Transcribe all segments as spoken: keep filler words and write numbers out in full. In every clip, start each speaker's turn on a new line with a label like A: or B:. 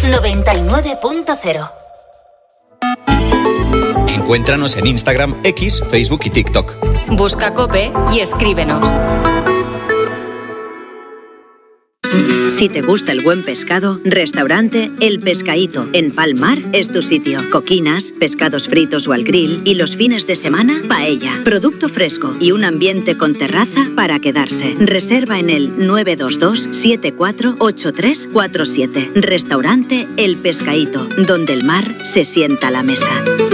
A: noventa y nueve punto cero.
B: Encuéntranos en Instagram, X, Facebook y TikTok.
C: Busca COPE y escríbenos.
D: Si te gusta el buen pescado, restaurante El Pescadito en Palmar es tu sitio. Coquinas, pescados fritos o al grill y los fines de semana, paella. Producto fresco y un ambiente con terraza para quedarse. Reserva en el nueve dos dos, siete cuatro ocho tres cuatro siete. Restaurante El Pescadito, donde el mar se sienta a la mesa.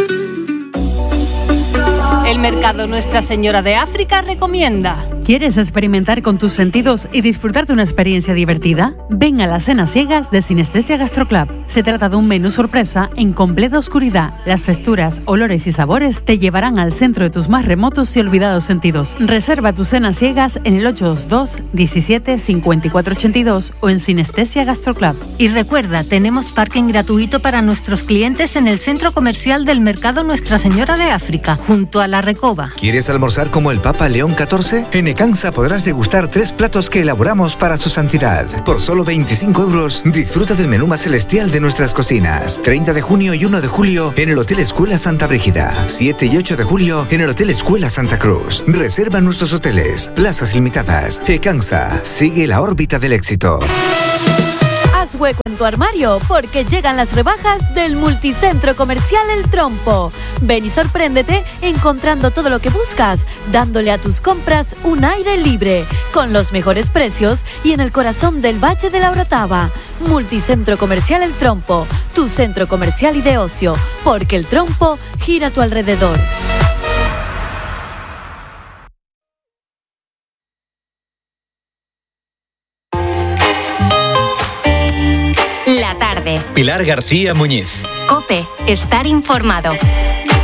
E: El Mercado Nuestra Señora de África recomienda.
F: ¿Quieres experimentar con tus sentidos y disfrutar de una experiencia divertida? Ven a las cenas ciegas de Sinestesia Gastroclub. Se trata de un menú sorpresa en completa oscuridad. Las texturas, olores y sabores te llevarán al centro de tus más remotos y olvidados sentidos. Reserva tus cenas ciegas en el ocho dos dos, diecisiete, cincuenta y cuatro ochenta y dos o en Sinestesia Gastroclub.
E: Y recuerda, tenemos parking gratuito para nuestros clientes en el centro comercial del Mercado Nuestra Señora de África, junto a la Recoba.
G: ¿Quieres almorzar como el Papa León catorce? En Ecansa podrás degustar tres platos que elaboramos para su santidad. Por solo veinticinco euros, disfruta del menú más celestial de nuestras cocinas. treinta de junio y uno de julio en el Hotel Escuela Santa Brígida. siete y ocho de julio en el Hotel Escuela Santa Cruz. Reserva nuestros hoteles. Plazas limitadas. Ecansa. Sigue la órbita del éxito.
H: Haz hueco en tu armario porque llegan las rebajas del Multicentro Comercial El Trompo. Ven y sorpréndete encontrando todo lo que buscas, dándole a tus compras un aire libre, con los mejores precios y en el corazón del Valle de la Orotava. Multicentro Comercial El Trompo, tu centro comercial y de ocio, porque el trompo gira a tu alrededor.
C: La tarde.
B: Pilar García Muñiz.
C: COPE. Estar informado.